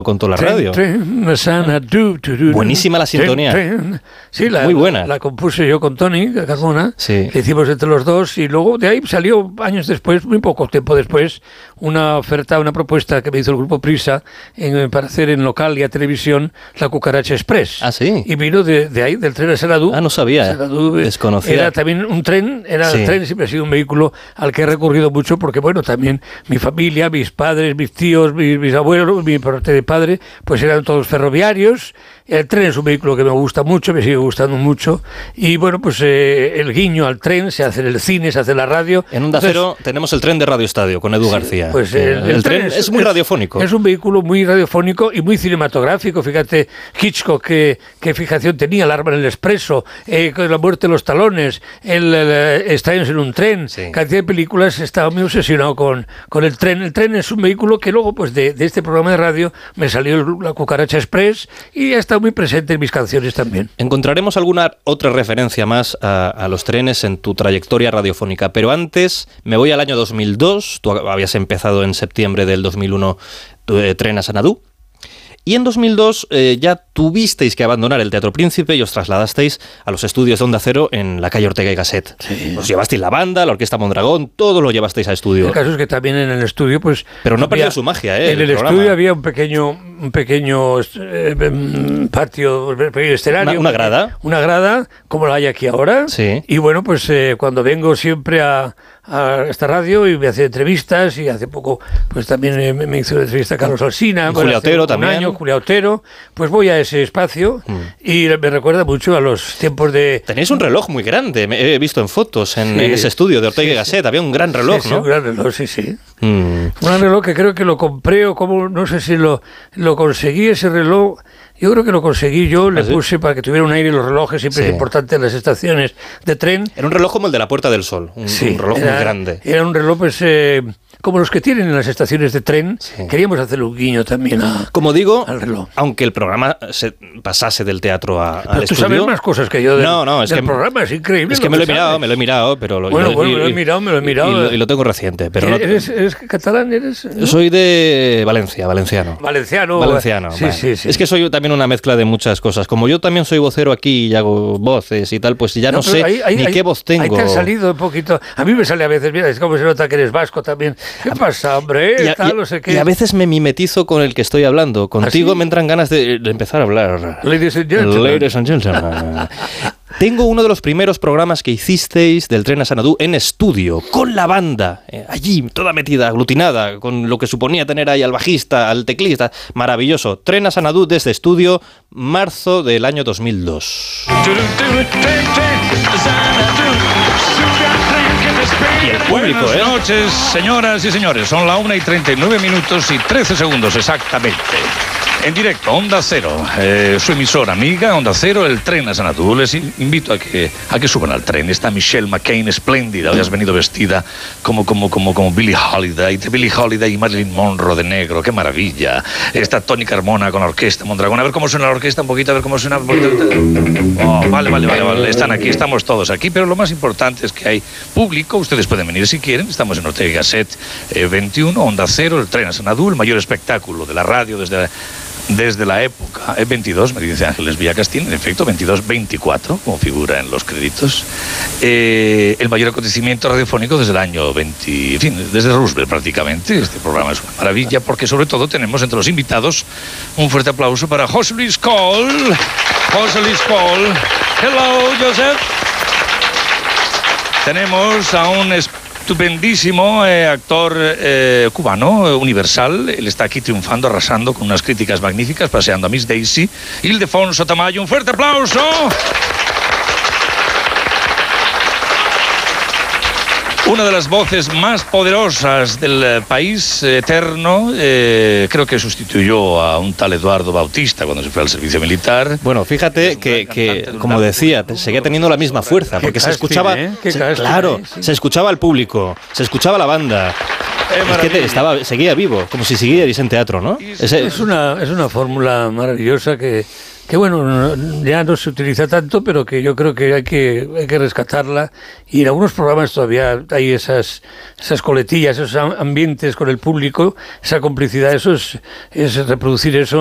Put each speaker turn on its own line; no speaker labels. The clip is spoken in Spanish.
contó la radio. Buenísima la sintonía.
Sí,
muy buena.
La compuse yo con Tony Carmona.
Sí.
La hicimos entre los dos y luego de ahí salió años después, muy poco tiempo después, una oferta, una propuesta que me hizo el grupo Prisa para hacer en local y a televisión la Cucaracha Express.
Ah, sí.
Y vino de ahí, del tren a Sanadú.
Ah, no sabía.
Sanadú,
desconocía.
Era también un tren, el tren siempre ha sido un vehículo al que he recurrido mucho porque, bueno, también mi familia, mis padres, mis tíos, mis abuelos, mi parte de padre, pues eran todos ferroviarios. El tren es un vehículo que me gusta mucho, me sigue gustando mucho. Y bueno, pues el guiño al tren se hace en el cine, se hace en la radio.
En Onda Cero tenemos el tren de Radio Estadio con Edu García.
Pues
el tren es muy radiofónico.
Es un vehículo muy radiofónico y muy cinematográfico. Fíjate, Hitchcock, qué fijación tenía, el arma en el expreso, con la muerte de los talones, Extraños en un tren.
Sí.
Cantidad de películas, estaba muy obsesionado con el tren. El tren es un vehículo que luego, pues de este programa de radio, me salió la Cucaracha Express y ha estado muy presente en mis canciones también.
Encontraremos alguna otra referencia más a los trenes en tu trayectoria radiofónica, pero antes me voy al año 2002. Tú habías empezado en septiembre del 2001 Tren a Sanadú. Y en 2002 ya tuvisteis que abandonar el Teatro Príncipe y os trasladasteis a los estudios de Onda Cero en la calle Ortega y Gasset.
Sí.
Os llevasteis la banda, la Orquesta Mondragón, todo lo llevasteis a estudio.
El caso es que también en el estudio, pues...
Pero no perdió su magia,
En el estudio había un pequeño patio, un pequeño escenario.
¿Una grada?
Una grada, como la hay aquí ahora.
Sí.
Y bueno, pues cuando vengo siempre a esta radio y me hace entrevistas, y hace poco pues también me hizo una entrevista a Carlos Alsina,
Julia Otero también.
Julia Otero, pues voy a ese espacio y me recuerda mucho a los tiempos de...
Tenéis un reloj muy grande, he visto en fotos en ese estudio de Ortega y Gasset, había un gran reloj,
sí,
¿no?
Un gran reloj, sí. Un gran reloj que creo que lo compré o como, no sé si lo conseguí ese reloj. Yo creo que lo conseguí yo, le puse para que tuviera un aire los relojes, siempre es importante en las estaciones de tren.
Era un reloj como el de la Puerta del Sol, un reloj muy grande.
Era un reloj pues como los que tienen en las estaciones de tren. Queríamos hacerle un guiño también
como digo,
al reloj.
Aunque el programa se pasase del teatro al estudio.
Tú sabes más cosas que yo del programa, es increíble.
Es que me lo he mirado, pero...
me lo he mirado.
Y lo tengo reciente, pero no...
¿Eres catalán? ¿No?
Soy de Valencia, valenciano.
Sí.
Es que soy también una mezcla de muchas cosas. Como yo también soy vocero aquí y hago voces y tal, pues ya no sé ni qué voz tengo.
Ahí te ha salido un poquito. A mí me sale a veces, mira, es como se nota que eres vasco también. ¿Qué pasa, hombre? No sé qué.
Y a veces me mimetizo con el que estoy hablando. Contigo me entran ganas de empezar a hablar.
Ladies and gentlemen.
Tengo uno de los primeros programas que hicisteis del Tren a Sanadú en estudio, con la banda, allí, toda metida, aglutinada, con lo que suponía tener ahí al bajista, al teclista. Maravilloso. Tren a Sanadú desde estudio, marzo del año 2002. Y el público,
Buenas noches, señoras y señores. Son la 1:39 y 13 segundos exactamente. En directo, Onda Cero, su emisora amiga, Onda Cero, el Tren a Sanadú. Les invito a que suban al tren. Está Michelle McCain, espléndida. Hoy has venido vestida como Billie Holiday. De Billie Holiday y Marilyn Monroe de negro. ¡Qué maravilla! Está Tony Carmona con la Orquesta Mondragón. A ver cómo suena la orquesta un poquito, a ver cómo suena. Oh, vale. Están aquí, estamos todos aquí. Pero lo más importante es que hay público. Ustedes pueden venir si quieren. Estamos en Ortega y Gasset 21, Onda Cero, el Tren a Sanadú, el mayor espectáculo de la radio desde la época 22, me dice Ángeles Villacastín, en efecto 22-24, como figura en los créditos, el mayor acontecimiento radiofónico desde el año 20, en fin, desde Roosevelt prácticamente. Este programa es una maravilla porque sobre todo tenemos entre los invitados un fuerte aplauso para José Luis Coll. Hello, Joseph. Tenemos a un estupendísimo actor cubano, universal. Él está aquí triunfando, arrasando con unas críticas magníficas, paseando a Miss Daisy. Ildefonso Tamayo, un fuerte aplauso. Una de las voces más poderosas del país eterno, creo que sustituyó a un tal Eduardo Bautista cuando se fue al servicio militar.
Bueno, fíjate que como decía, seguía teniendo la misma fuerza, porque se escuchaba, se escuchaba al público, se escuchaba la banda. Es que seguía vivo, como si siguierais en teatro, ¿no?
Es una fórmula maravillosa que que bueno, ya no se utiliza tanto, pero que yo creo que hay que rescatarla, y en algunos programas todavía hay esas coletillas, esos ambientes con el público, esa complicidad, eso es reproducir eso